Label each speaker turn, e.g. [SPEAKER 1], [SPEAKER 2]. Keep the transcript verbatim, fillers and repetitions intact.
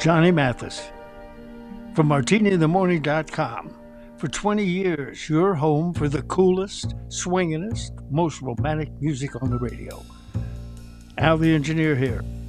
[SPEAKER 1] Johnny Mathis from martini in the morning dot com. For twenty years, your home for the coolest, swingingest, most romantic music on the radio. Al the Engineer here.